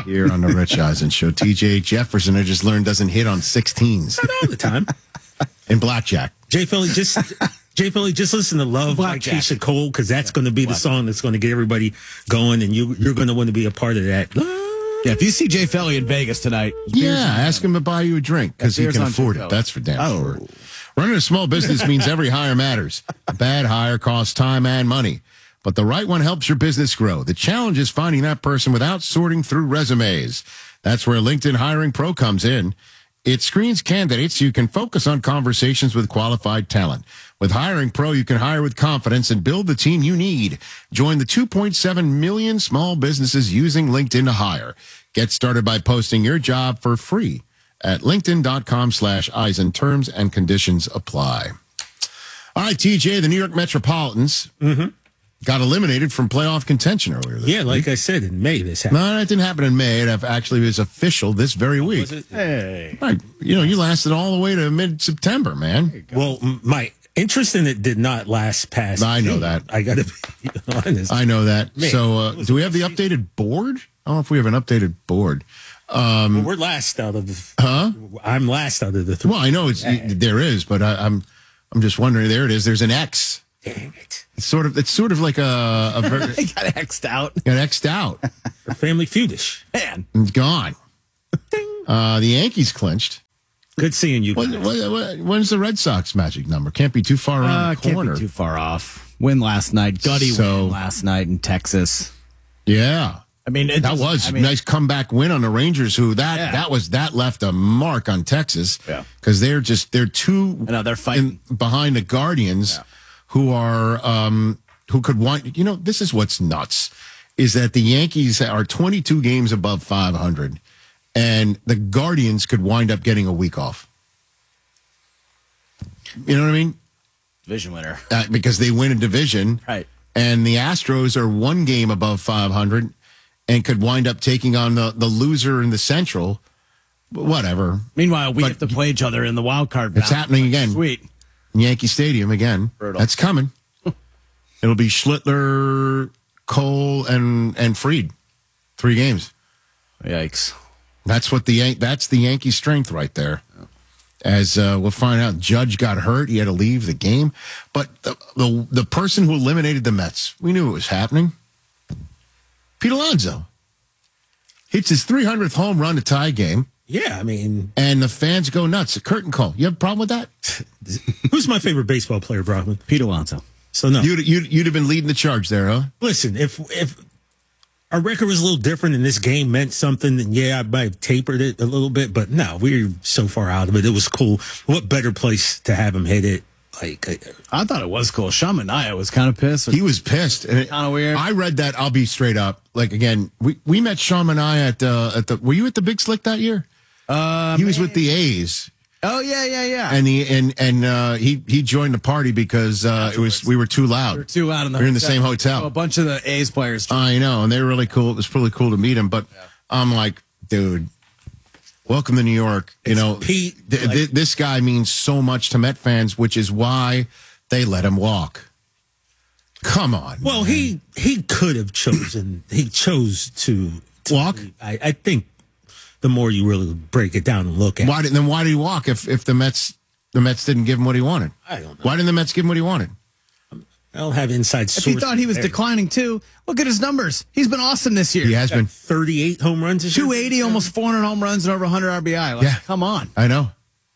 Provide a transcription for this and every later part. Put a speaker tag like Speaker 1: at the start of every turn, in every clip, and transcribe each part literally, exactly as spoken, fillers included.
Speaker 1: here on the Rich Eisen Show. T J Jefferson, I just learned, doesn't hit on sixteens.
Speaker 2: Not all the time.
Speaker 1: In blackjack.
Speaker 2: Jay Philly, just Jay Philly, just listen to Love by Keisha Cole, because that's going to be the song that's going to get everybody going, and you, you're going to want to be a part of that.
Speaker 3: Yeah, if you see Jay Philly in Vegas tonight,
Speaker 1: yeah, ask him to buy you a drink, because he can afford it. That's for damn
Speaker 3: oh.
Speaker 1: sure. Running a small business means every hire matters. A bad hire costs time and money, but the right one helps your business grow. The challenge is finding that person without sorting through resumes. That's where LinkedIn Hiring Pro comes in. It screens candidates so you can focus on conversations with qualified talent. With Hiring Pro, you can hire with confidence and build the team you need. Join the two point seven million small businesses using LinkedIn to hire. Get started by posting your job for free at linkedin.com slash Eisen. Terms and conditions apply. All right, T J, the New York Metropolitans
Speaker 2: mm-hmm.
Speaker 1: got eliminated from playoff contention earlier this
Speaker 2: Yeah,
Speaker 1: week.
Speaker 2: like I said, in May this happened.
Speaker 1: No, that didn't happen in May. It actually was official this very week.
Speaker 2: Was it?
Speaker 3: Hey.
Speaker 1: Right. You know, you lasted all the way to mid-September, man.
Speaker 2: Well, m- my interest in it did not last past.
Speaker 1: I know
Speaker 2: June.
Speaker 1: that.
Speaker 2: I got to be honest.
Speaker 1: I know that.
Speaker 2: Man,
Speaker 1: so, uh,
Speaker 2: it was
Speaker 1: do we have the updated board? I don't know if we have an updated board. Um,
Speaker 2: well, we're last out of the.
Speaker 1: Huh?
Speaker 2: I'm last out of the three.
Speaker 1: Well, I know it's there is, but I, I'm I'm just wondering. There it is. There's an X.
Speaker 2: Dang it!
Speaker 1: It's sort of it's sort of like a, a ver-
Speaker 3: They got X'd out.
Speaker 1: got X'd out.
Speaker 2: Family Feudish.
Speaker 3: Man.
Speaker 1: It's gone. Uh, the Yankees clinched.
Speaker 2: Good seeing you.
Speaker 1: What, what, what, when's the Red Sox magic number? Can't be too far around
Speaker 3: Uh,
Speaker 1: the corner.
Speaker 3: can't be too far off. Win last night. Gutty
Speaker 1: So-
Speaker 3: win last night in Texas.
Speaker 1: Yeah.
Speaker 3: I mean, it
Speaker 1: That
Speaker 3: doesn't-
Speaker 1: was
Speaker 3: I
Speaker 1: a
Speaker 3: mean,
Speaker 1: nice comeback win on the Rangers, who that
Speaker 3: Yeah.
Speaker 1: that was that left a mark on Texas.
Speaker 3: Yeah.
Speaker 1: Because they're just they're two
Speaker 3: I know, they're fighting.
Speaker 1: in- behind the Guardians,
Speaker 3: Yeah.
Speaker 1: who are um who could want. You know, this is what's nuts is that the Yankees are twenty-two games above five hundred, and the Guardians could wind up getting a week off. You know what I mean?
Speaker 3: division winner.
Speaker 1: Uh, because they win a division,
Speaker 3: Right.
Speaker 1: and the Astros are one game above five hundred and could wind up taking on the, the loser in the Central. Whatever.
Speaker 3: Meanwhile, we
Speaker 1: But
Speaker 3: have to play each other in the wild card.
Speaker 1: It's
Speaker 3: battle.
Speaker 1: happening again.
Speaker 3: Sweet.
Speaker 1: Yankee Stadium again.
Speaker 3: Brutal.
Speaker 1: That's coming. It'll be Schlittler, Cole, and and Fried. Three games.
Speaker 3: Yikes.
Speaker 1: That's what the Yan- that's the Yankee strength right there. As uh, we'll find out, Judge got hurt. He had to leave the game. But the, the the person who eliminated the Mets, we knew it was happening. Pete Alonso hits his three hundredth home run to tie game,
Speaker 2: Yeah, I mean,
Speaker 1: and the fans go nuts. A curtain call. You have a problem with that?
Speaker 2: who's my favorite baseball player, Brockman?
Speaker 3: Pete Alonso.
Speaker 2: So no.
Speaker 1: You'd, you'd, you'd have been leading the charge there, huh?
Speaker 2: Listen, if if our record was a little different and this game meant something, then yeah, I might have tapered it a little bit. But no, we were so far out of it. It was cool. What better place to have him hit it? Like, uh,
Speaker 3: I thought it was cool. Sean Manaea was kind of pissed.
Speaker 1: He was pissed. And
Speaker 3: Kinda weird.
Speaker 1: I read that. I'll be straight up. Like, again, we, we met Sean Manaea at, uh, at the, were you at the Big Slick that year?
Speaker 3: Uh,
Speaker 1: He was with the A's.
Speaker 3: oh, yeah, yeah, yeah.
Speaker 1: And he and and uh, he he joined the party because uh, it was we were too loud.
Speaker 3: we were too out in the
Speaker 1: We were in the
Speaker 3: hotel.
Speaker 1: same hotel.
Speaker 3: So a bunch of the A's players.
Speaker 1: I know, and they were really cool. It was really cool to meet him. But I'm like, dude, welcome to New York. You
Speaker 2: It's
Speaker 1: know,
Speaker 2: Pete,
Speaker 1: th-
Speaker 2: like-
Speaker 1: th- this guy means so much to Met fans, which is why they let him walk. Come on.
Speaker 2: well,
Speaker 1: man.
Speaker 2: he he could have chosen. He chose to, to
Speaker 1: Walk?
Speaker 2: I, I think the more you really break it down and look at,
Speaker 1: Why did then why did he walk if if the Mets the Mets didn't give him what he wanted?
Speaker 2: I don't know.
Speaker 1: Why didn't the Mets give him what he wanted?
Speaker 2: I don't have inside
Speaker 3: If
Speaker 2: sources.
Speaker 3: he thought he was
Speaker 2: there.
Speaker 3: declining too, look at his numbers. He's been awesome this year.
Speaker 1: He has been.
Speaker 2: thirty-eight home runs this year?
Speaker 3: two eighty, almost four hundred home runs and over one hundred R B I. Like,
Speaker 1: Yeah.
Speaker 3: come on.
Speaker 1: I know.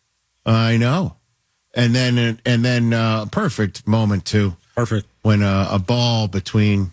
Speaker 1: I know. And then and then uh perfect moment too
Speaker 2: Perfect.
Speaker 1: when uh, a ball between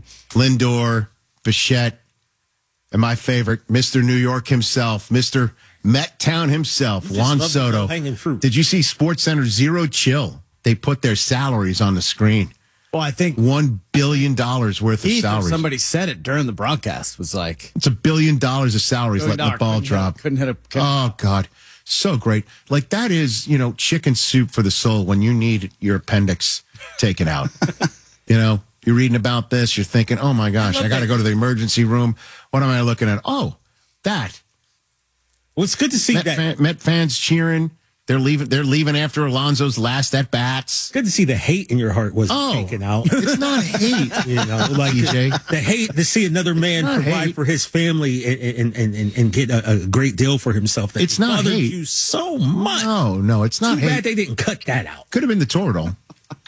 Speaker 1: Lindor, Bichette, and my favorite, Mister New York himself, Mister Met Town himself,
Speaker 2: just
Speaker 1: Juan
Speaker 2: love the
Speaker 1: Soto.
Speaker 2: low-hanging fruit.
Speaker 1: Did you see SportsCenter Zero Chill? They put their salaries on the screen.
Speaker 3: Well, I think
Speaker 1: One billion dollars worth of
Speaker 3: Heath or
Speaker 1: salaries.
Speaker 3: somebody said it during the broadcast. Was like,
Speaker 1: It's a billion dollars of salaries letting the
Speaker 3: dollar,
Speaker 1: ball
Speaker 3: couldn't hit-
Speaker 1: drop.
Speaker 3: couldn't hit a. Couldn't,
Speaker 1: Oh, God. So great. Like, that is, you know, chicken soup for the soul when you need your appendix taken out. You know, you're reading about this, you're thinking, oh, my gosh, I got to go to the emergency room. What am I looking at? Oh, that.
Speaker 2: Well, it's good to see
Speaker 1: Met,
Speaker 2: that.
Speaker 1: fan, Met fans cheering. They're leaving. They're leaving after Alonso's last at bats.
Speaker 2: Good to see the hate in your heart was
Speaker 1: Oh,
Speaker 2: taken out.
Speaker 1: It's not hate,
Speaker 2: You know, like
Speaker 1: T J.
Speaker 2: the, the hate to see another man
Speaker 1: not
Speaker 2: provide
Speaker 1: hate.
Speaker 2: for his family and and, and, and get a, a great deal for himself. That
Speaker 1: It's not
Speaker 2: bothered
Speaker 1: hate.
Speaker 2: you so much.
Speaker 1: No, no, it's not
Speaker 2: Too
Speaker 1: hate.
Speaker 2: bad they didn't cut that out.
Speaker 1: Could have been the Toradol.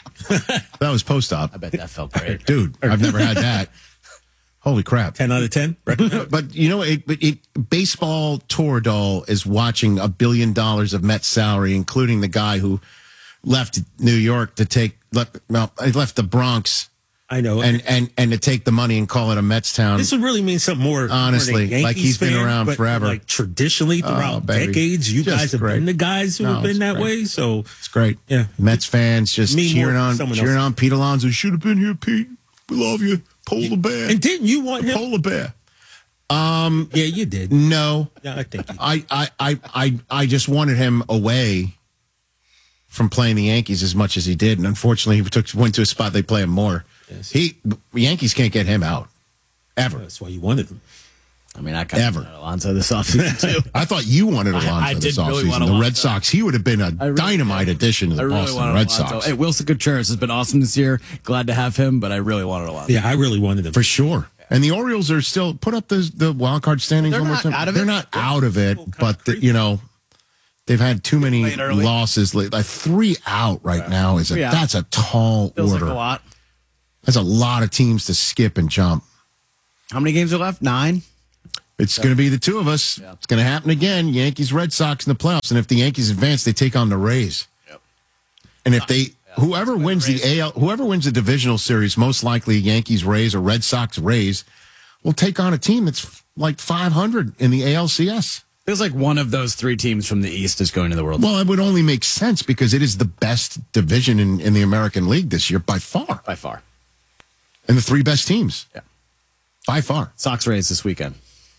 Speaker 1: That was post-op.
Speaker 3: I bet that felt great.
Speaker 1: Dude, I've never had that. Holy crap.
Speaker 2: ten out of ten.
Speaker 1: But you know, it, it, baseball Toradol is watching a billion dollars of Mets salary, including the guy who left New York to take, left, well, he left the Bronx
Speaker 2: I know.
Speaker 1: and, and, and to take the money and call it a Mets town.
Speaker 2: This would really mean something more.
Speaker 1: Honestly,
Speaker 2: more than a
Speaker 1: like
Speaker 2: Yankees
Speaker 1: he's been
Speaker 2: fan,
Speaker 1: around
Speaker 2: but
Speaker 1: forever.
Speaker 2: Like traditionally throughout
Speaker 1: Oh, baby.
Speaker 2: decades, you
Speaker 1: Just
Speaker 2: guys have
Speaker 1: great.
Speaker 2: been the guys who
Speaker 1: No,
Speaker 2: have been
Speaker 1: it's
Speaker 2: that
Speaker 1: great.
Speaker 2: way. So
Speaker 1: It's great.
Speaker 2: Yeah.
Speaker 1: Mets fans just
Speaker 2: Me more
Speaker 1: cheering
Speaker 2: than
Speaker 1: on,
Speaker 2: someone
Speaker 1: cheering
Speaker 2: else.
Speaker 1: on Pete Alonso. Should have been here, Pete. We love you. Polar bear.
Speaker 2: and didn't you want him?
Speaker 1: Polar bear.
Speaker 2: Yeah, you did.
Speaker 1: No.
Speaker 2: Yeah, I think. You did.
Speaker 1: I, I, I, I, I just wanted him away from playing the Yankees as much as he did, and unfortunately, he took went to a spot they play him more.
Speaker 2: Yes.
Speaker 1: He Yankees can't get him out ever.
Speaker 2: That's why you wanted him.
Speaker 3: I mean, I kind
Speaker 1: Ever.
Speaker 3: of wanted Alonso this offseason, too.
Speaker 1: I thought you wanted Alonso
Speaker 3: I
Speaker 1: this
Speaker 3: did really
Speaker 1: offseason.
Speaker 3: want
Speaker 1: the Red
Speaker 3: Alonso.
Speaker 1: Sox, he would have been a
Speaker 3: really
Speaker 1: dynamite
Speaker 3: did.
Speaker 1: addition to the
Speaker 3: I really
Speaker 1: Boston
Speaker 3: wanted
Speaker 1: Red
Speaker 3: Alonso.
Speaker 1: Sox
Speaker 3: Hey, Wilson Contreras has been awesome this year. Glad to have him, but I really wanted Alonso.
Speaker 2: Yeah, I really wanted him.
Speaker 1: for sure. And the Orioles are still put up the the wild card standings.
Speaker 3: They're
Speaker 1: one more
Speaker 3: not
Speaker 1: time.
Speaker 3: out of
Speaker 1: They're
Speaker 3: it.
Speaker 1: not out of it,
Speaker 2: Kind of
Speaker 1: but the,
Speaker 2: creepy.
Speaker 1: you know. They've had too many
Speaker 3: Playing early.
Speaker 1: losses. Like like three out right now is a
Speaker 3: Yeah.
Speaker 1: that's a tall
Speaker 3: Feels
Speaker 1: order.
Speaker 3: like a lot.
Speaker 1: That's a lot of teams to skip and jump.
Speaker 3: How many games are left? Nine?
Speaker 1: It's going to be the two of us.
Speaker 3: Yeah.
Speaker 1: It's going to happen again. Yankees, Red Sox in the playoffs. And if the Yankees advance, they take on the Rays.
Speaker 3: Yep.
Speaker 1: And if they, whoever wins the A L, whoever wins the divisional series, most likely Yankees, Rays, or Red Sox, Rays, will take on a team that's like five hundred in the A L C S.
Speaker 3: Feels like one of those three teams from the East is going to the World
Speaker 1: Well, it would only make sense because it is the best division in, in the American League this year by far.
Speaker 3: by far.
Speaker 1: And the three best teams.
Speaker 3: Yeah.
Speaker 1: By far.
Speaker 3: Sox Rays this weekend.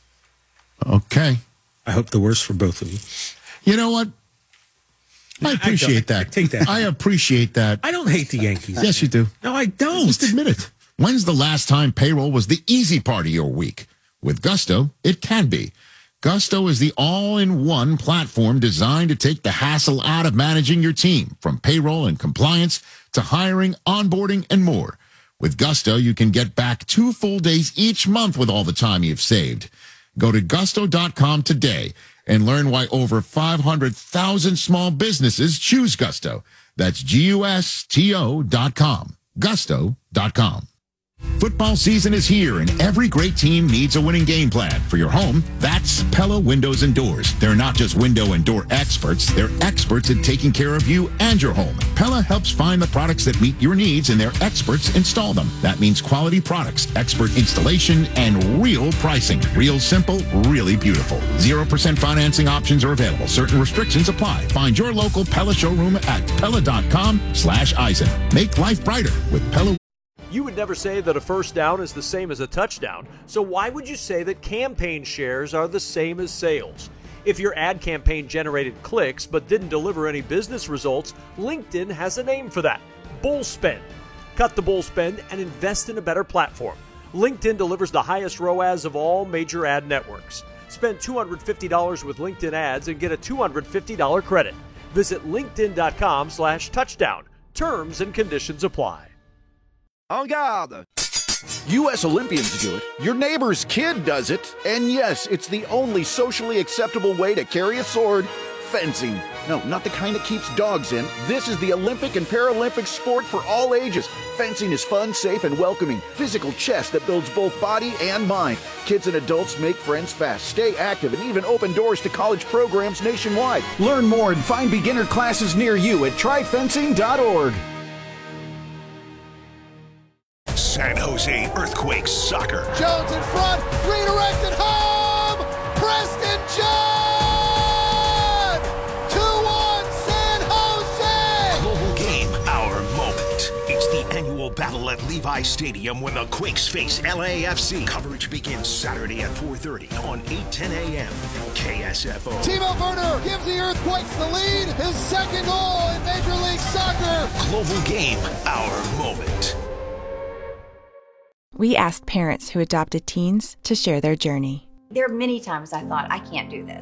Speaker 1: Okay.
Speaker 2: I hope the worst for both of you.
Speaker 1: You know what? I appreciate
Speaker 2: I
Speaker 1: that.
Speaker 2: take that.
Speaker 1: I appreciate that.
Speaker 2: I don't hate the Yankees.
Speaker 1: Yes, you do.
Speaker 2: No, I don't.
Speaker 1: Just admit it. When's the last time payroll was the easy part of your week? With Gusto, it can be. Gusto is the all-in-one platform designed to take the hassle out of managing your team, from payroll and compliance to hiring, onboarding, and more. With Gusto, you can get back two full days each month with all the time you've saved. Go to gusto dot com today and learn why over five hundred thousand small businesses choose Gusto. That's G U S T O dot com. gusto dot com. Football season is here, and every great team needs a winning game plan. For your home, that's Pella Windows and Doors. They're not just window and door experts, they're experts at taking care of you and your home. Pella helps find the products that meet your needs, and their experts install them. That means quality products, expert installation, and real pricing. Real simple, really beautiful. zero percent financing options are available. Certain restrictions apply. Find your local Pella showroom at pella dot com slash Eisen. Make life brighter with Pella.
Speaker 4: You would never say that a first down is the same as a touchdown, so why would you say that campaign shares are the same as sales? If your ad campaign generated clicks but didn't deliver any business results, LinkedIn has a name for that: bull spend. Cut the bull spend and invest in a better platform. LinkedIn delivers the highest R O A S of all major ad networks. Spend two hundred fifty dollars with LinkedIn ads and get a two hundred fifty dollars credit. Visit linkedin dot com slash touchdown. Terms and conditions apply.
Speaker 5: En garde! U S Olympians do it, your neighbor's kid does it, and yes, it's the only socially acceptable way to carry a sword: fencing. No, not the kind that keeps dogs in. This is the Olympic and Paralympic sport for all ages. Fencing is fun, safe, and welcoming. Physical chess that builds both body and mind. Kids and adults make friends fast, stay active, and even open doors to college programs nationwide. Learn more and find beginner classes near you at try fencing dot org.
Speaker 6: San Jose Earthquakes soccer.
Speaker 7: Jones in front, redirected home! Preston John! two one San Jose!
Speaker 6: Global game, our moment. It's the annual battle at Levi Stadium when the Quakes face L A F C. Coverage begins Saturday at four thirty on eight ten a.m. K S F O.
Speaker 7: Timo Werner gives the Earthquakes the lead, his second goal in Major League Soccer.
Speaker 6: Global game, our moment.
Speaker 8: We asked parents who adopted teens to share their journey.
Speaker 9: There are many times I thought, I can't do this.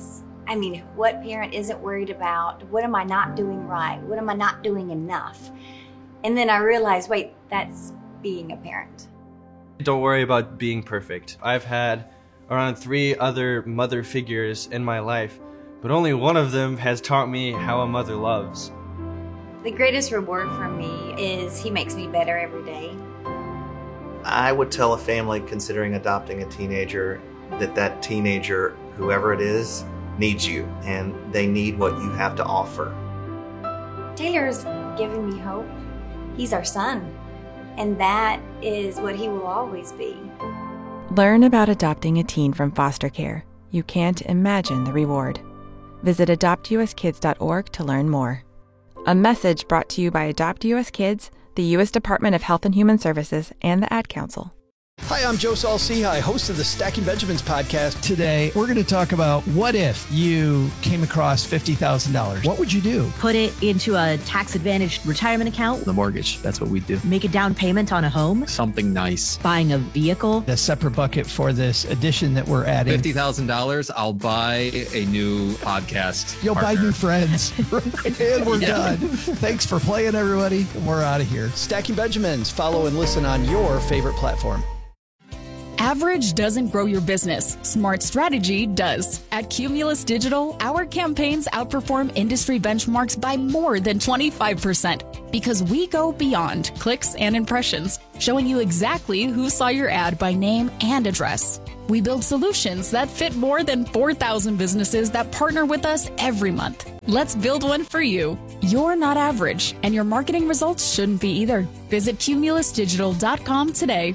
Speaker 8: I mean, what parent isn't worried about, what am I not doing right? What am I not doing enough? And then I realized, wait, that's being a parent.
Speaker 9: Don't worry about being perfect. I've had around three other mother figures in my life, but only one of them has taught me how a mother loves.
Speaker 8: The greatest reward for me is he makes me better every day.
Speaker 10: I would tell a family considering adopting a teenager that that teenager, whoever it is, needs you, and they need what you have to offer.
Speaker 8: Taylor's giving me hope. He's our son, and that is what he will always be.
Speaker 11: Learn about adopting a teen from foster care. You can't imagine the reward. Visit adopt u s kids dot org to learn more. A message brought to you by Adopt U S Kids, the U S Department of Health and Human Services, and the Ad Council.
Speaker 12: Hi, I'm Joe Saul-Sehy, host of the Stacking Benjamins podcast.
Speaker 13: Today, we're going to talk about what if you came across fifty thousand dollars? What would you do?
Speaker 14: Put it into a tax-advantaged retirement account.
Speaker 15: The mortgage, that's what we do.
Speaker 14: Make a down payment on a home.
Speaker 15: Something nice.
Speaker 14: Buying a vehicle.
Speaker 13: A separate bucket for this addition that we're adding.
Speaker 15: fifty thousand dollars, I'll buy a new podcast
Speaker 13: You'll
Speaker 15: partner.
Speaker 13: buy new friends. And we're yeah. done. Thanks for playing, everybody. We're out of here.
Speaker 12: Stacking Benjamins. Follow and listen on your favorite platform.
Speaker 16: Average doesn't grow your business. Smart strategy does. At Cumulus Digital, our campaigns outperform industry benchmarks by more than twenty-five percent because we go beyond clicks and impressions, showing you exactly who saw your ad by name and address. We build solutions that fit more than four thousand businesses that partner with us every month. Let's build one for you. You're not average, and your marketing results shouldn't be either. Visit cumulus digital dot com today.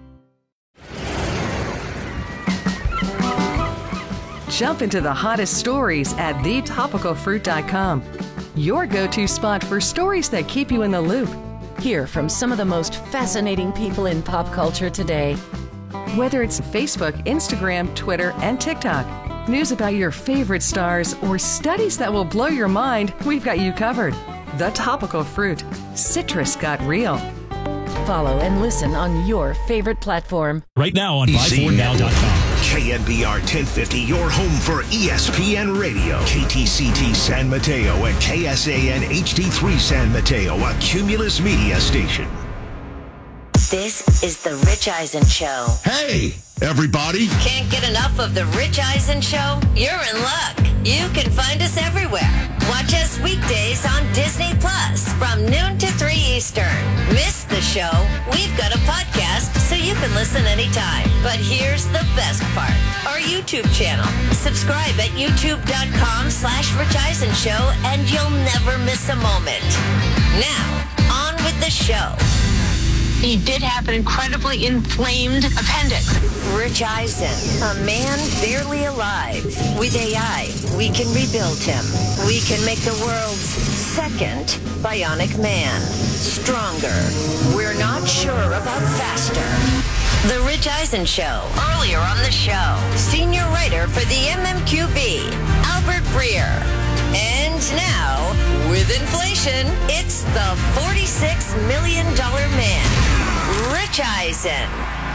Speaker 17: Jump into the hottest stories at the topical fruit dot com. Your go-to spot for stories that keep you in the loop.
Speaker 18: Hear from some of the most fascinating people in pop culture today.
Speaker 17: Whether it's Facebook, Instagram, Twitter, and TikTok, news about your favorite stars, or studies that will blow your mind, we've got you covered. The Topical Fruit. Citrus got real.
Speaker 18: Follow and listen on your favorite platform.
Speaker 19: Right now on buy ford now dot com.
Speaker 6: K N B R ten fifty, your home for E S P N Radio. K T C T San Mateo and K S A N H D three San Mateo, a Cumulus media station.
Speaker 20: This is The Rich Eisen Show.
Speaker 1: Hey, everybody.
Speaker 20: Can't get enough of The Rich Eisen Show? You're in luck. You can find us everywhere. Watch us weekdays on Disney Plus from noon to three Eastern. Miss the show? We've got a podcast so you can listen anytime. But here's the best part. Our YouTube channel. Subscribe at youtube.com slash Rich Eisen Show and you'll never miss a moment. Now, on with the show.
Speaker 21: He did have an incredibly inflamed appendix.
Speaker 20: Rich Eisen, a man barely alive. With A I, we can rebuild him. We can make the world's second bionic man. Stronger. We're not sure about faster. The Rich Eisen Show. Earlier on the show, senior writer for the M M Q B, Albert Breer. And now, with inflation, it's the forty-six million dollars man, Rich Eisen.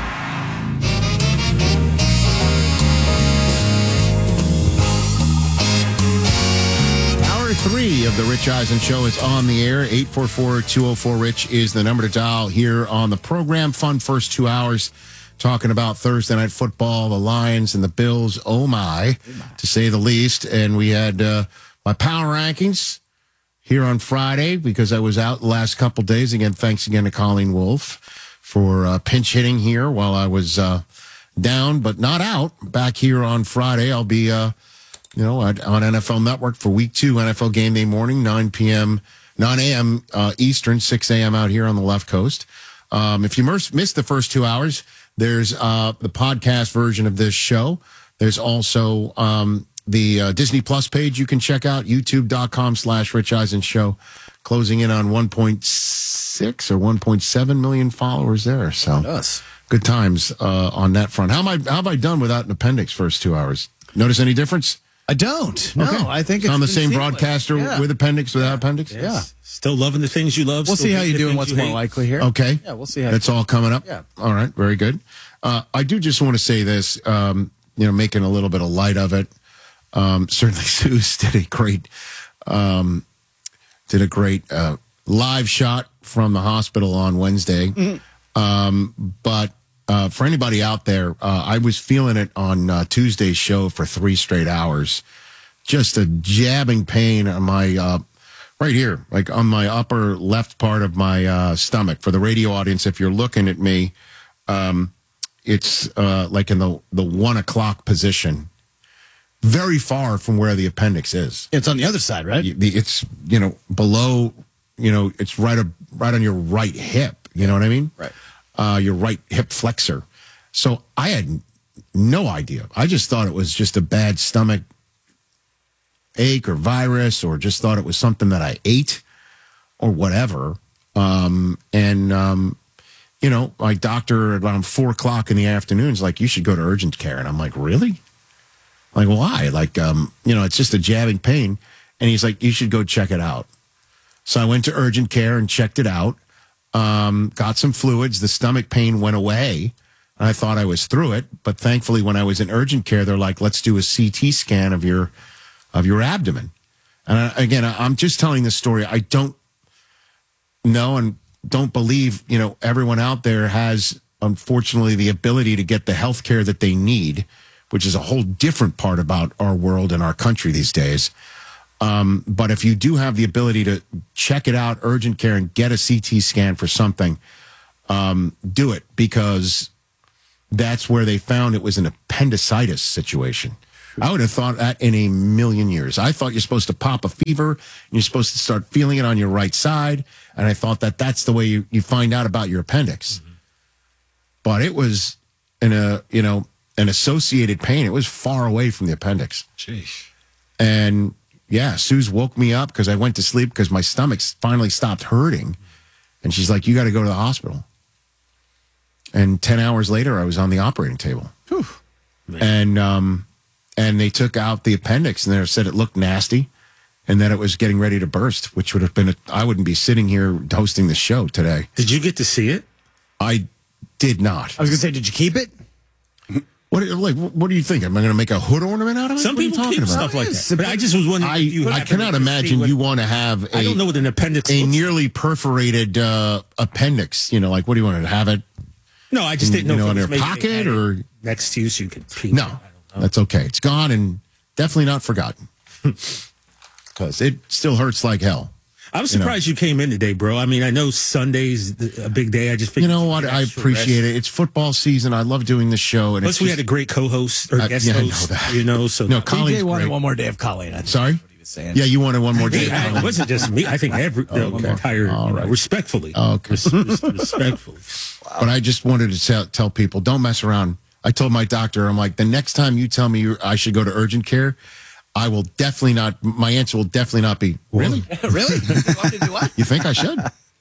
Speaker 1: Hour three of the Rich Eisen Show is on the air. eight four four, two oh four, RICH is the number to dial here on the program. Fun first two hours talking about Thursday Night Football, the Lions and the Bills. Oh, my, oh my. To say the least. And we had uh, my power rankings here on Friday because I was out the last couple days. Again, thanks again to Colleen Wolfe for uh, pinch hitting here while I was uh, down, but not out. Back here on Friday, I'll be, uh, you know, on N F L Network for week two, N F L Game Day morning, nine p.m., nine a.m. Uh, Eastern, six a.m. out here on the left coast. Um, if you missed the first two hours, there's uh, the podcast version of this show. There's also um, the uh, Disney Plus page you can check out, youtube.com slash Rich Eisen Show, closing in on one point six or one point seven million followers there. So good times uh, on that front. How am I, how have I done without an appendix first two hours? Notice any difference?
Speaker 3: I don't. No,
Speaker 1: okay.
Speaker 3: I think it's
Speaker 1: on the same
Speaker 3: seamless.
Speaker 1: broadcaster
Speaker 3: yeah.
Speaker 1: with appendix, without appendix?
Speaker 3: Yeah.
Speaker 2: Still loving the things you love.
Speaker 3: We'll see how you do and what's more
Speaker 2: hate.
Speaker 3: likely here.
Speaker 1: Okay.
Speaker 3: Yeah, we'll see how
Speaker 1: That's all coming up.
Speaker 3: Yeah.
Speaker 1: All right. Very good. Uh, I do just want to say this, um, you know, making a little bit of light of it. Um, certainly, Suze did a great, um, did a great uh, live shot from the hospital on Wednesday. Mm-hmm. Um, but uh, for anybody out there, uh, I was feeling it on uh, Tuesday's show for three straight hours. Just a jabbing pain on my uh, right here, like on my upper left part of my uh, stomach. For the radio audience, if you're looking at me, um, it's uh, like in the the one o'clock position. Very far from where the appendix is.
Speaker 3: It's on the other side, right?
Speaker 1: It's, you know, below, you know, it's right up, right on your right hip. You know what I mean?
Speaker 3: Right.
Speaker 1: Uh, your right hip flexor. So I had no idea. I just thought it was just a bad stomach ache or virus, or just thought it was something that I ate or whatever. Um, and, um, you know, my doctor around four o'clock in the afternoon is like, you should go to urgent care. And I'm like, really? Like, why? Like, um, you know, it's just a jabbing pain. And he's like, you should go check it out. So I went to urgent care and checked it out, um, got some fluids. The stomach pain went away. And I thought I was through it. But thankfully, when I was in urgent care, they're like, let's do a C T scan of your of your abdomen. And I, again, I, I'm just telling this story. I don't know and don't believe, you know, everyone out there has, unfortunately, the ability to get the health care that they need, which is a whole different part about our world and our country these days. Um, but if you do have the ability to check it out, urgent care, and get a C T scan for something, um, do it, because that's where they found it was an appendicitis situation. I would have thought that in a million years. I thought you're supposed to pop a fever, and you're supposed to start feeling it on your right side, and I thought that that's the way you, you find out about your appendix. Mm-hmm. But it was in a, you know, an associated pain. It was far away from the appendix.
Speaker 2: Jeez.
Speaker 1: And yeah, Suze woke me up because I went to sleep because my stomach finally stopped hurting. And she's like, you got to go to the hospital. And ten hours later, I was on the operating table.
Speaker 3: Whew.
Speaker 1: And, um, and they took out the appendix, and they said it looked nasty and that it was getting ready to burst, which would have been, a, I wouldn't be sitting here hosting the show today.
Speaker 2: Did you get to see it?
Speaker 1: I did not.
Speaker 3: I was going to say, did you keep it?
Speaker 1: What, like, what do you think? Am I going to make a hood ornament out of it?
Speaker 2: Some
Speaker 1: what
Speaker 2: people
Speaker 1: are you talking
Speaker 2: keep
Speaker 1: about?
Speaker 2: stuff like that. But I just was wondering.
Speaker 1: I,
Speaker 2: if you
Speaker 1: I
Speaker 2: happen
Speaker 1: cannot
Speaker 2: to
Speaker 1: imagine
Speaker 2: what,
Speaker 1: you want to have a,
Speaker 2: I don't know what an appendix
Speaker 1: a
Speaker 2: looks
Speaker 1: nearly perforated uh, appendix. You know, like, what do you want to have it?
Speaker 2: No, I just didn't know,
Speaker 1: you know,
Speaker 2: if
Speaker 1: in
Speaker 2: it
Speaker 1: your
Speaker 2: was
Speaker 1: pocket or
Speaker 2: next to you so you could pee.
Speaker 1: No, that's okay. It's gone and definitely not forgotten, because it still hurts like hell.
Speaker 2: I was surprised you, know. you came in today, bro. I mean, I know Sunday's a big day. I just figured
Speaker 1: you know what? I appreciate it. It's football season. I love doing this show. And
Speaker 2: plus,
Speaker 1: it's
Speaker 2: we
Speaker 1: just,
Speaker 2: had a great co-host or
Speaker 1: uh,
Speaker 2: guest
Speaker 1: yeah,
Speaker 2: host.
Speaker 1: I know that.
Speaker 2: You know, so
Speaker 1: no, Colleen's
Speaker 3: D J wanted
Speaker 1: great.
Speaker 3: one more day of Colleen. I think
Speaker 1: Sorry.
Speaker 3: That's what he was saying.
Speaker 1: Yeah, you wanted one more day.
Speaker 2: Hey, it wasn't just me. I think every
Speaker 1: oh,
Speaker 2: the
Speaker 1: okay.
Speaker 2: entire
Speaker 1: All
Speaker 2: you
Speaker 1: right.
Speaker 2: know, respectfully.
Speaker 1: Oh, okay.
Speaker 2: Res- res- respectfully.
Speaker 1: Wow. But I just wanted to tell, tell people, don't mess around. I told my doctor, I'm like, the next time you tell me you, I should go to urgent care, I will definitely not, my answer will definitely not be, really?
Speaker 3: Really? You want to do what?
Speaker 1: You think I should?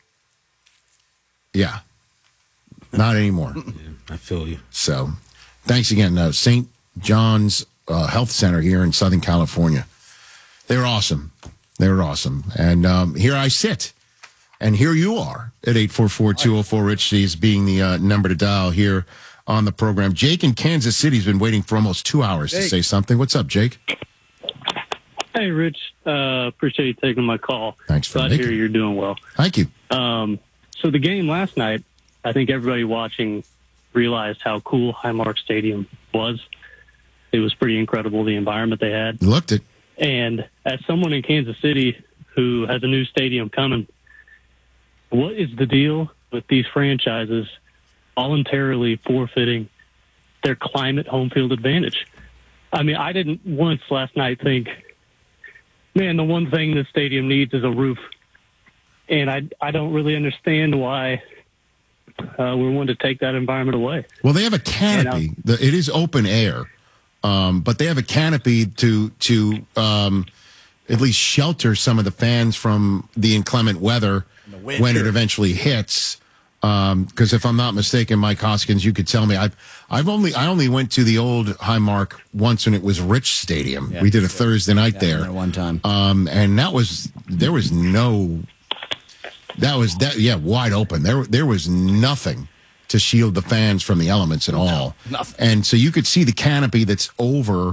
Speaker 1: Yeah. Not anymore.
Speaker 2: Yeah, I feel you.
Speaker 1: So, thanks again. Uh, Saint John's uh, Health Center here in Southern California. They were awesome. They were awesome. And um, here I sit. And here you are at eight four four, two oh four, Rich C's being the uh, number to dial here on the program. Jake in Kansas City has been waiting for almost two hours Jake. to say something. What's up, Jake?
Speaker 4: Hey, Rich. Uh, appreciate you taking my call.
Speaker 1: Thanks for
Speaker 4: Glad to
Speaker 1: making
Speaker 4: hear you're doing well.
Speaker 1: Thank you.
Speaker 4: Um, so the game last night, I think everybody watching realized how cool Highmark Stadium was. It was pretty incredible, the environment they had.
Speaker 1: You looked it.
Speaker 4: And as someone in Kansas City who has a new stadium coming, what is the deal with these franchises voluntarily forfeiting their climate home field advantage? I mean, I didn't once last night think, man, the one thing this stadium needs is a roof. And I, I don't really understand why uh, we're wanting to take that environment away.
Speaker 1: Well, they have a canopy. The, it is open air, um, but they have a canopy to to um, at least shelter some of the fans from the inclement weather when it eventually hits. Because um, if I'm not mistaken, Mike Hoskins, you could tell me. I've I've only I only went to the old Highmark once when it was Rich Stadium. Yeah, we did a Thursday night
Speaker 3: yeah,
Speaker 1: there.
Speaker 3: there one time,
Speaker 1: um, and that was there was no that was that yeah wide open. There there was nothing to shield the fans from the elements at all.
Speaker 3: No, nothing.
Speaker 1: And so you could see the canopy that's over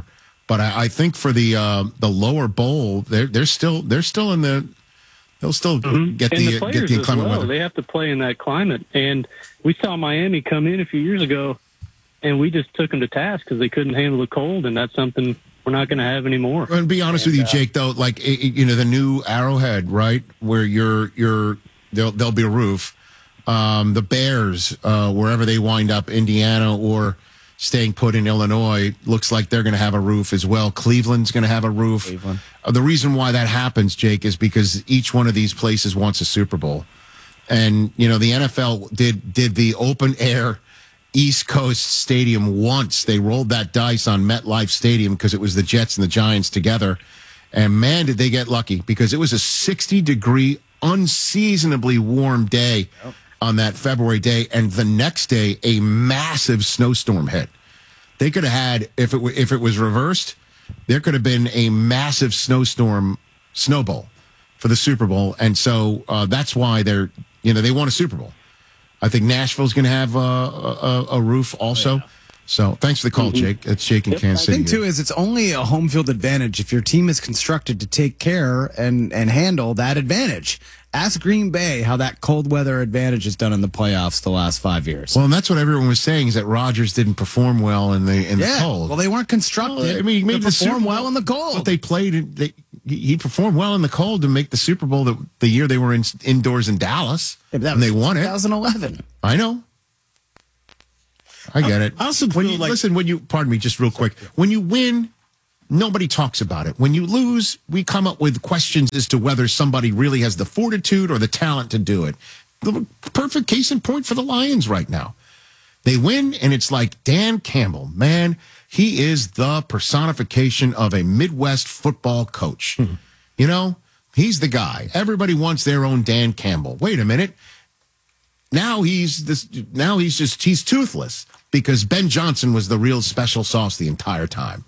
Speaker 1: But I, I think for the uh, the lower bowl, they're they're still they're still in the they'll still
Speaker 4: Mm-hmm.
Speaker 1: get
Speaker 4: and
Speaker 1: the,
Speaker 4: the players
Speaker 1: get the
Speaker 4: as
Speaker 1: inclement
Speaker 4: well.
Speaker 1: weather.
Speaker 4: They have to play in that climate. And we saw Miami come in a few years ago, and we just took them to task because they couldn't handle the cold, and that's something we're not going to have anymore.
Speaker 1: And to be honest
Speaker 4: and,
Speaker 1: with you,
Speaker 4: uh,
Speaker 1: Jake, though, like it, it- you know, the new Arrowhead, right, where you're you're there'll there'll be a roof. Um, the Bears, uh, wherever they wind up, Indiana or staying put in Illinois, looks like they're going to have a roof as well. Cleveland's going to have a roof.
Speaker 3: Cleveland.
Speaker 1: Uh, the reason why that happens, Jake, is because each one of these places wants a Super Bowl. And, you know, the N F L did did the open air East Coast Stadium once. They rolled that dice on MetLife Stadium because it was the Jets and the Giants together. And, man, did they get lucky because it was a sixty-degree, unseasonably warm day on that February day. And the next day, a massive snowstorm hit. They could have had, if it, w- if it was reversed, there could have been a massive snowstorm Snow Bowl for the Super Bowl. And so uh, that's why they're, you know, they won a Super Bowl. I think Nashville's going to have uh, a, a roof also. Yeah. So thanks for the call, Jake. It's Jake in Kansas City.
Speaker 3: The thing, too, is it's only a home field advantage if your team is constructed to take care and, and handle that advantage. Ask Green Bay how that cold weather advantage is done in the playoffs the last five years.
Speaker 1: Well, and that's what everyone was saying is that Rodgers didn't perform well in the in
Speaker 3: yeah,
Speaker 1: the cold.
Speaker 3: Well, they weren't constructed
Speaker 1: well, I mean, he made
Speaker 3: to
Speaker 1: the
Speaker 3: perform
Speaker 1: Super
Speaker 3: well in the cold.
Speaker 1: But they played it. They, he performed well in the cold to make the Super Bowl the, the year they were in, indoors in Dallas,
Speaker 3: yeah, that
Speaker 1: and
Speaker 3: was
Speaker 1: they won it.
Speaker 3: twenty eleven.
Speaker 1: I know. I get
Speaker 2: I,
Speaker 1: it.
Speaker 2: I also
Speaker 1: when
Speaker 2: feel
Speaker 1: you
Speaker 2: like
Speaker 1: listen, when you pardon me, just real quick, when you win, nobody talks about it. When you lose, we come up with questions as to whether somebody really has the fortitude or the talent to do it. The perfect case in point for the Lions right now. They win, and it's like Dan Campbell, man, he is the personification of a Midwest football coach. Hmm. You know, he's the guy. Everybody wants their own Dan Campbell. Wait a minute. Now he's this. Now he's just he's toothless because Ben Johnson was the real special sauce the entire time.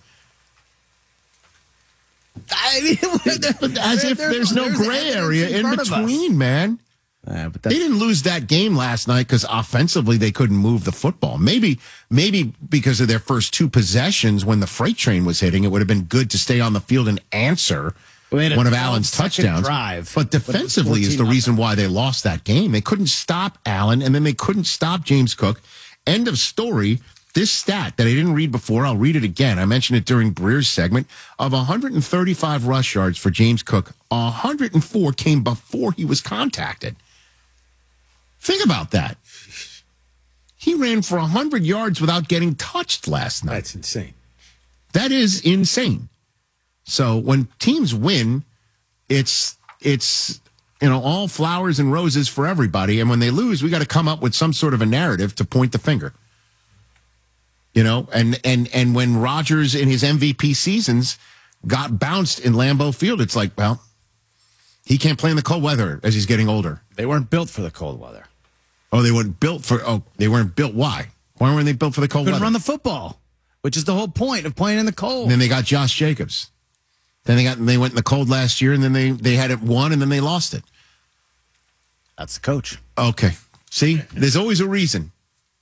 Speaker 3: I mean,
Speaker 1: but as if there's no gray area in, in between, man.
Speaker 3: Uh, but
Speaker 1: they didn't lose that game last night because offensively they couldn't move the football. Maybe, maybe because of their first two possessions when the freight train was hitting, it would have been good to stay on the field and answer one of Allen's touchdowns.
Speaker 3: Drive,
Speaker 1: but defensively is the reason why they lost that game. They couldn't stop Allen, and then they couldn't stop James Cook. End of story. This stat that I didn't read before, I'll read it again. I mentioned it during Breer's segment. Of one hundred thirty-five rush yards for James Cook, one hundred four came before he was contacted. Think about that. He ran for one hundred yards without getting touched last night.
Speaker 2: That's insane.
Speaker 1: That is insane. So when teams win, it's it's you know all flowers and roses for everybody, and when they lose, we got to come up with some sort of a narrative to point the finger. You know, and and and when Rodgers in his M V P seasons got bounced in Lambeau Field, it's like, well, he can't play in the cold weather as he's getting older.
Speaker 3: They weren't built for the cold weather.
Speaker 1: Oh, they weren't built for. Oh, they weren't built. Why? Why weren't they built for the cold
Speaker 3: Couldn't
Speaker 1: weather?
Speaker 3: run the football, which is the whole point of playing in the cold.
Speaker 1: And then they got Josh Jacobs. Then they got they went in the cold last year, and then they they had it won, and then they lost it.
Speaker 3: That's the coach.
Speaker 1: Okay. See, there's always a reason.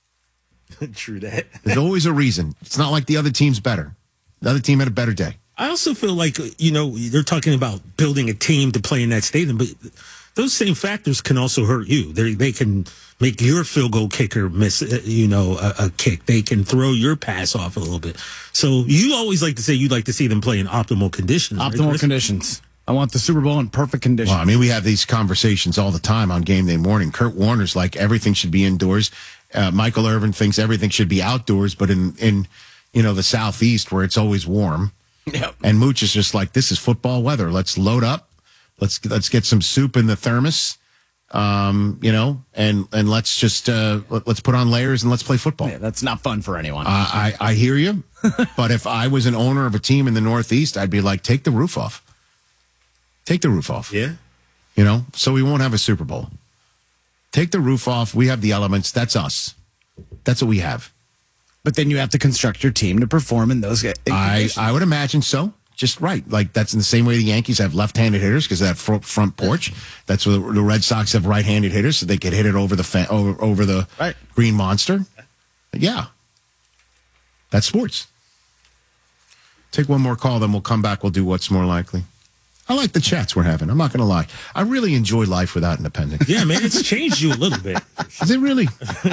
Speaker 2: True that.
Speaker 1: There's always a reason. It's not like the other team's better. The other team had a better day.
Speaker 2: I also feel like, you know, they're talking about building a team to play in that stadium, but those same factors can also hurt you. They they can make your field goal kicker miss, you know, a, a kick. They can throw your pass off a little bit. So you always like to say you'd like to see them play in optimal conditions.
Speaker 3: Optimal
Speaker 2: right,
Speaker 3: conditions. I want the Super Bowl in perfect conditions.
Speaker 1: Well, I mean, we have these conversations all the time on game day morning. Kurt Warner's like everything should be indoors. Uh, Michael Irvin thinks everything should be outdoors, but in, in you know, the Southeast where it's always warm.
Speaker 3: Yep.
Speaker 1: And Mooch is just like, this is football weather. Let's load up. Let's let's get some soup in the thermos, um, you know, and and let's just uh, let, let's put on layers and let's play football.
Speaker 3: Yeah, that's not fun for anyone.
Speaker 1: Uh, I I hear you, but if I was an owner of a team in the Northeast, I'd be like, take the roof off. Take the roof off.
Speaker 2: Yeah.
Speaker 1: You know, so we won't have a Super Bowl. Take the roof off. We have the elements. That's us. That's what we have.
Speaker 3: But then you have to construct your team to perform in those.
Speaker 1: I, I would imagine so. Just right. Like that's in the same way the Yankees have left-handed hitters because of that front, front porch. That's where the Red Sox have right-handed hitters so they could hit it over the fa- over, over the
Speaker 3: right.
Speaker 1: green monster. Yeah. That's sports. Take one more call, then we'll come back. We'll do what's more likely. I like the chats we're having. I'm not going to lie. I really enjoy life without an appendix.
Speaker 2: Yeah, man, it's changed you a little bit.
Speaker 1: Is it really?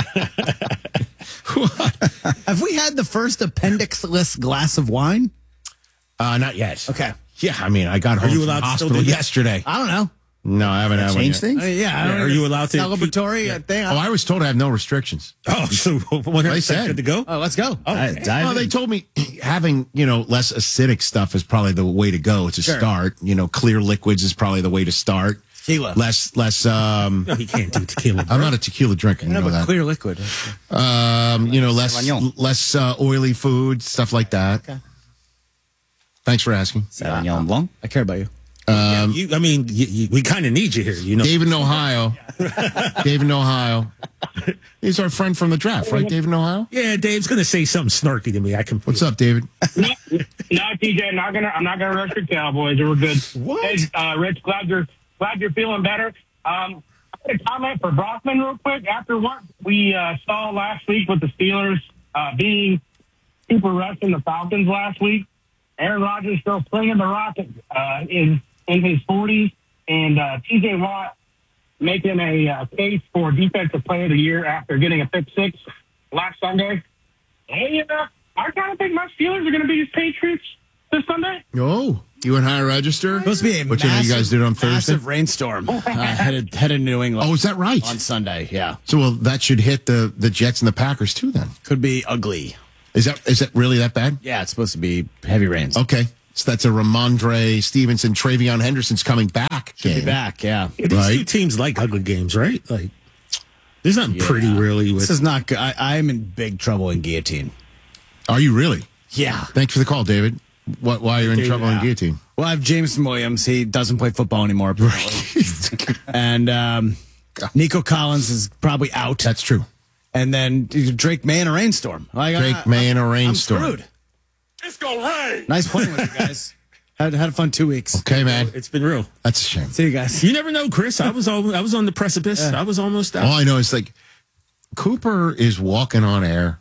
Speaker 3: Have we had the first appendixless glass of wine?
Speaker 1: Uh, not yet.
Speaker 3: Okay.
Speaker 1: Yeah, I mean, I got home
Speaker 2: you
Speaker 1: from
Speaker 2: allowed
Speaker 1: the
Speaker 2: to still
Speaker 1: hospital
Speaker 2: do that?
Speaker 1: yesterday.
Speaker 3: I don't know.
Speaker 1: No, I haven't had one
Speaker 3: Change
Speaker 1: yet.
Speaker 3: things? Uh, yeah. I don't
Speaker 2: Are
Speaker 3: know.
Speaker 2: you allowed to-
Speaker 3: Celebratory uh, thing?
Speaker 1: Oh, I was told I have no restrictions.
Speaker 2: Oh, so one hundred percent good to go?
Speaker 3: Oh, let's go.
Speaker 2: Oh,
Speaker 3: Okay.
Speaker 1: Well, they told me having, you know, less acidic stuff is probably the way to go to
Speaker 3: Sure.
Speaker 1: start. You know, clear liquids is probably the way to start.
Speaker 3: Tequila.
Speaker 1: Less, less, um,
Speaker 2: No, you can't do tequila.
Speaker 1: I'm not a tequila drinker. You
Speaker 3: No,
Speaker 1: know
Speaker 3: but
Speaker 1: that.
Speaker 3: clear liquid.
Speaker 1: Um, you know, less,
Speaker 3: Sauvignon.
Speaker 1: less uh, oily food, stuff like that.
Speaker 3: Okay.
Speaker 1: Thanks for asking.
Speaker 3: Sauvignon Blanc. I care about you.
Speaker 1: Um,
Speaker 2: You, I mean, you, you, we kind of need you here, you know.
Speaker 1: David in Ohio. David in Ohio. He's our friend from the draft, right, David in Ohio?
Speaker 2: Yeah, Dave's going to say something snarky to me. I can.
Speaker 1: What's up, David?
Speaker 5: no, no, T J, not gonna. I'm not gonna rush your Cowboys. We're good.
Speaker 2: What?
Speaker 5: Hey, uh, Rich, glad you're glad you're feeling better. Um, I had a comment for Brockman real quick. After what we uh, saw last week with the Steelers uh, being super rushing the Falcons last week, Aaron Rodgers still slinging the rock uh, in in his forties, and uh, T J Watt making a uh, case for Defensive Player of the Year after getting a pick six last Sunday. Hey, uh, I kind of think my Steelers are going to be his Patriots this Sunday.
Speaker 1: Oh, you went higher register?
Speaker 3: Supposed to be a
Speaker 1: Which one
Speaker 3: massive,
Speaker 1: you guys did on Thursday?
Speaker 3: massive rainstorm uh, headed headed New England.
Speaker 1: Oh, is that right?
Speaker 3: On Sunday, yeah.
Speaker 1: So, well, that should hit the, the Jets and the Packers, too, then.
Speaker 3: Could be ugly.
Speaker 1: Is that is that really that bad?
Speaker 3: Yeah, it's supposed to be heavy rains.
Speaker 1: Okay. So that's a Ramondre Stevenson, Travion Henderson's coming back
Speaker 3: Should
Speaker 1: game.
Speaker 3: be back, yeah.
Speaker 2: Yeah, these
Speaker 1: Right.
Speaker 2: two teams like ugly games, right? Like, there's nothing
Speaker 3: Yeah.
Speaker 2: pretty really with.
Speaker 3: This is not good. I, I'm in big trouble in guillotine.
Speaker 1: Are you really?
Speaker 3: Yeah.
Speaker 1: Thanks for the call, David. What? Why are you in
Speaker 3: Dude,
Speaker 1: trouble in
Speaker 3: yeah.
Speaker 1: guillotine?
Speaker 3: Well, I have Jameson Williams. He doesn't play football anymore, apparently. and um, Nico Collins is probably out.
Speaker 1: That's true.
Speaker 3: And then Drake May in a rainstorm. Like,
Speaker 1: Drake
Speaker 3: I,
Speaker 1: May in a
Speaker 3: I'm
Speaker 1: rainstorm.
Speaker 3: screwed.
Speaker 5: It's gonna rain.
Speaker 3: Nice playing with you guys. Had had a fun two weeks.
Speaker 1: Okay, man.
Speaker 2: It's been real.
Speaker 1: That's a shame.
Speaker 3: See you guys.
Speaker 2: You never know, Chris. I was all, I was on the precipice.
Speaker 3: Yeah.
Speaker 2: I was almost out.
Speaker 1: All I know is like Cooper is walking on air.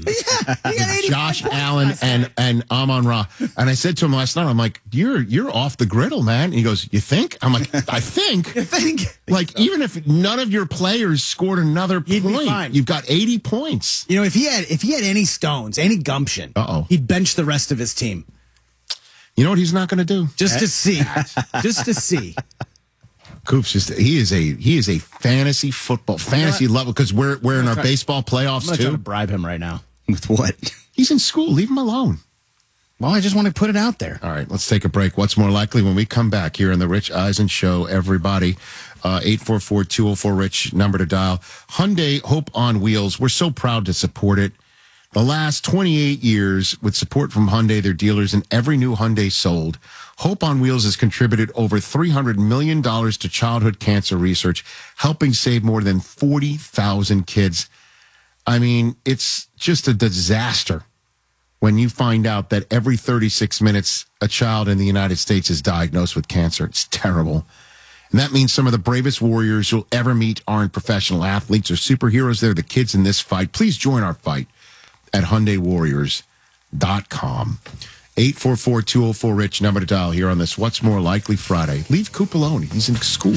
Speaker 1: Josh Allen and and Amon Ra, and I said to him last night, I'm like, "You're you're off the griddle, man." And he goes, "You think?" I'm like, "I think."
Speaker 3: You think?
Speaker 1: Like, even if none of your players scored another
Speaker 3: He'd be
Speaker 1: point,
Speaker 3: fine.
Speaker 1: you've got eighty points.
Speaker 3: You know, if he had if he had any stones, any gumption,
Speaker 1: Uh-oh.
Speaker 3: he'd bench the rest of his team
Speaker 1: You know what he's not going to do?
Speaker 3: just to see, just to see.
Speaker 1: Coops just he is a he is a fantasy football fantasy level because we're we're in our
Speaker 3: try-
Speaker 1: baseball
Speaker 3: I'm
Speaker 1: playoffs
Speaker 3: gonna try to
Speaker 1: too.
Speaker 3: bribe him right now.
Speaker 22: With what?
Speaker 1: He's in school. Leave him alone.
Speaker 3: Well, I just want to put it out there.
Speaker 1: All right, let's take a break. What's more likely when we come back here on the Rich Eisen Show, everybody? Uh, eight four four, two oh four, RICH, number to dial. Hyundai Hope on Wheels. We're so proud to support it. The last twenty-eight years with support from Hyundai, their dealers, and every new Hyundai sold, Hope on Wheels has contributed over three hundred million dollars to childhood cancer research, helping save more than forty thousand kids. I mean, it's just a disaster when you find out that every thirty-six minutes, a child in the United States is diagnosed with cancer. It's terrible. And that means some of the bravest warriors you'll ever meet aren't professional athletes or superheroes. They're the kids in this fight. Please join our fight at Hyundai Warriors dot com. eight four four, two oh four, RICH, number to dial here on this What's More Likely Friday. Leave Coop alone. He's in school.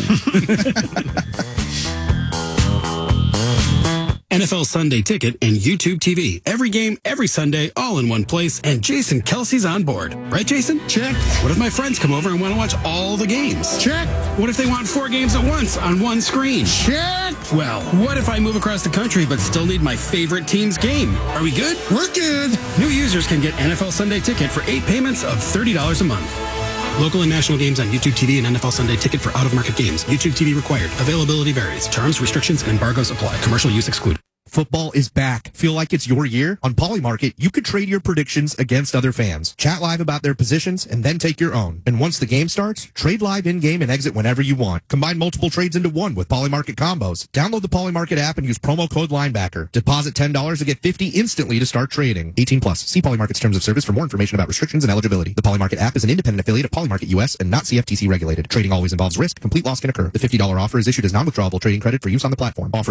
Speaker 23: N F L Sunday Ticket and YouTube T V. Every game, every Sunday, all in one place. And Jason Kelsey's on board. Right, Jason?
Speaker 1: Check.
Speaker 23: What if my friends come over and want to watch all the games?
Speaker 1: Check.
Speaker 23: What if they want four games at once on one screen?
Speaker 1: Check.
Speaker 23: Well, what if I move across the country but still need my favorite team's game? Are we good?
Speaker 1: We're good.
Speaker 23: New users can get N F L Sunday Ticket for eight payments of thirty dollars a month. Local and national games on YouTube T V and N F L Sunday Ticket for out-of-market games. YouTube T V required. Availability varies. Terms, restrictions, and embargoes apply. Commercial use excluded.
Speaker 24: Football is back. Feel like it's your year? On Polymarket, you could trade your predictions against other fans. Chat live about their positions and then take your own. And once the game starts, trade live in-game and exit whenever you want. Combine multiple trades into one with Polymarket combos. Download the Polymarket app and use promo code Linebacker. Deposit ten dollars to get fifty dollars instantly to start trading. eighteen plus. See Polymarket's terms of service for more information about restrictions and eligibility. The Polymarket app is an independent affiliate of Polymarket U S and not C F T C regulated. Trading always involves risk. Complete loss can occur. The fifty dollars offer is issued as non-withdrawable trading credit for use on the platform. Offer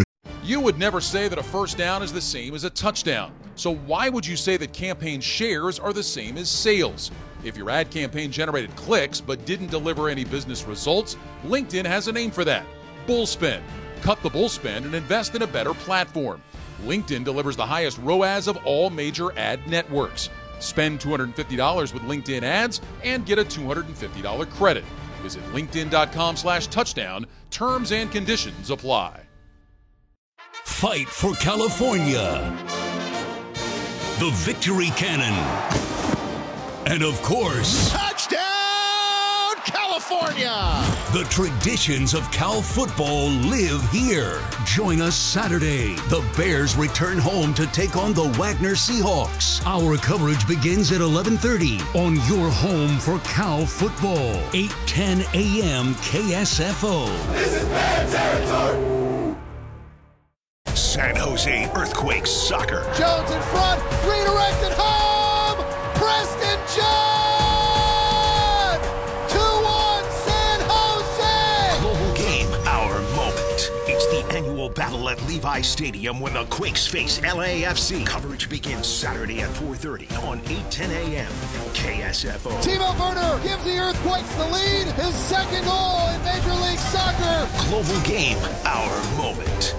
Speaker 7: You would never say that a first down is the same as a touchdown. So why would you say that campaign shares are the same as sales? If your ad campaign generated clicks but didn't deliver any business results, LinkedIn has a name for that: bullspend. Cut the bullspend and invest in a better platform. LinkedIn delivers the highest R O A S of all major ad networks. Spend two hundred fifty dollars with LinkedIn ads and get a two hundred fifty dollars credit. Visit linkedin.com slash touchdown. Terms and conditions apply.
Speaker 9: Fight for California. The Victory Cannon. And of course,
Speaker 1: touchdown, California!
Speaker 9: The traditions of Cal football live here. Join us Saturday. The Bears return home to take on the Wagner Seahawks. Our coverage begins at eleven thirty on your home for Cal football. eight ten a.m. K S F O.
Speaker 6: This is Bear territory. San Jose Earthquakes soccer.
Speaker 10: Jones in front, redirected home. Preston John. two one San Jose.
Speaker 6: Global game, our moment. It's the annual battle at Levi Stadium when the Quakes face L A F C. Coverage begins Saturday at four thirty on eight ten a.m. K S F O.
Speaker 10: Timo Werner gives the Earthquakes the lead. His second goal in Major League Soccer.
Speaker 6: Global game, our moment.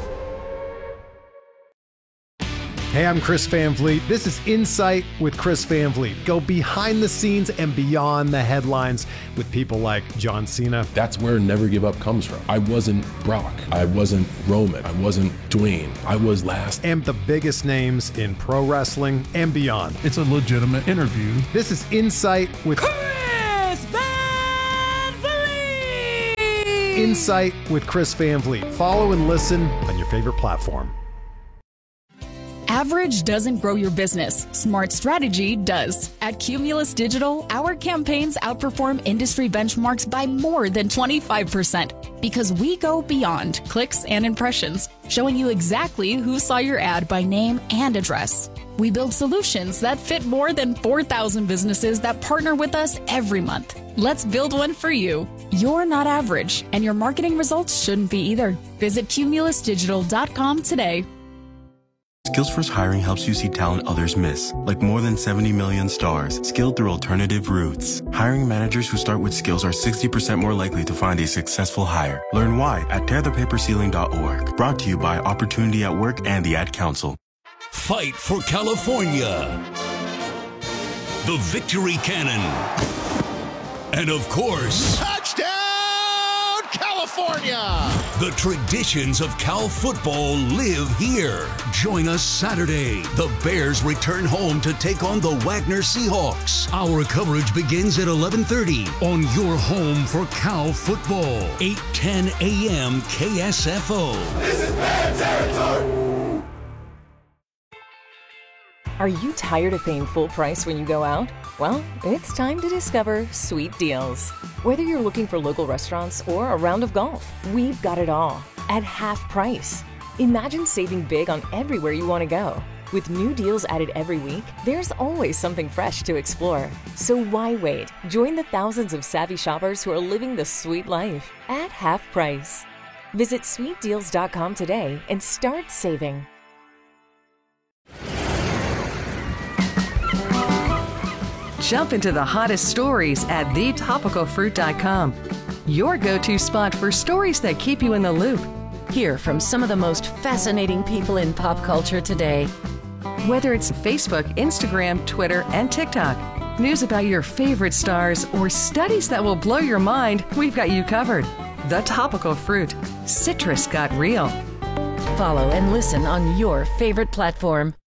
Speaker 22: Hey, I'm Chris Van Vliet. This is Insight with Chris Van Vliet. Go behind the scenes and beyond the headlines with people like John Cena.
Speaker 25: That's where Never Give Up comes from. I wasn't Brock. I wasn't Roman. I wasn't Dwayne. I was last.
Speaker 22: And the biggest names in pro wrestling and beyond.
Speaker 26: It's a legitimate interview.
Speaker 22: This is Insight with
Speaker 10: Chris Van Vliet.
Speaker 22: Insight with Chris Van Vliet. Follow and listen on your favorite platform.
Speaker 16: Average doesn't grow your business. Smart strategy does. At Cumulus Digital, our campaigns outperform industry benchmarks by more than twenty-five percent because we go beyond clicks and impressions, showing you exactly who saw your ad by name and address. We build solutions that fit more than four thousand businesses that partner with us every month. Let's build one for you. You're not average, and your marketing results shouldn't be either. Visit cumulus digital dot com today.
Speaker 27: Skillsforce Hiring helps you see talent others miss, like more than seventy million stars, skilled through alternative routes. Hiring managers who start with skills are sixty percent more likely to find a successful hire. Learn why at tear the paper ceiling dot org. Brought to you by Opportunity at Work and the Ad Council.
Speaker 9: Fight for California. The Victory Cannon. And of course,
Speaker 1: touchdown, California!
Speaker 9: The traditions of Cal football live here. Join us Saturday. The Bears return home to take on the Wagner Seahawks. Our coverage begins at eleven thirty on your home for Cal football. eight ten a.m. K S F O.
Speaker 6: This is Bear territory.
Speaker 18: Are you tired of paying full price when you go out? Well, it's time to discover Sweet Deals. Whether you're looking for local restaurants or a round of golf, we've got it all at half price. Imagine saving big on everywhere you want to go. With new deals added every week, there's always something fresh to explore. So why wait? Join the thousands of savvy shoppers who are living the sweet life at half price. Visit sweet deals dot com today and start saving.
Speaker 17: Jump into the hottest stories at the topical fruit dot com. Your go-to spot for stories that keep you in the loop.
Speaker 18: Hear from some of the most fascinating people in pop culture today.
Speaker 17: Whether it's Facebook, Instagram, Twitter, and TikTok, news about your favorite stars, or studies that will blow your mind, we've got you covered. The Topical Fruit. Citrus got real.
Speaker 18: Follow and listen on your favorite platform.